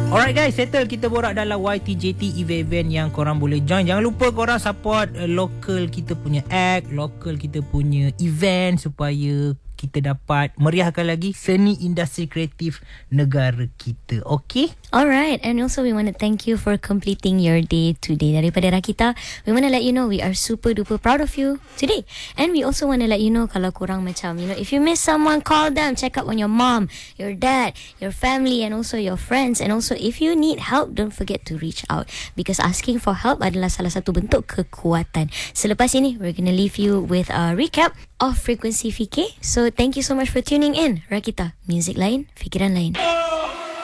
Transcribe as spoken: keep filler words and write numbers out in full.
Alright guys, settle kita borak dalam Y T J T event-event yang korang boleh join. Jangan lupa korang support uh, local kita punya act, local kita punya event supaya kita dapat meriahkan lagi seni industri kreatif negara kita. Okay? Alright, and also we want to thank you for completing your day today. Daripada Rakita, we want to let you know we are super duper proud of you today. And we also want to let you know kalau korang macam, you know, if you miss someone, call them, check up on your mom, your dad, your family, and also your friends. And also if you need help, don't forget to reach out, because asking for help adalah salah satu bentuk kekuatan. Selepas ini, we're gonna leave you with a recap of Frequency F K. So thank you so much for tuning in. Rakita, music lain, fikiran lain.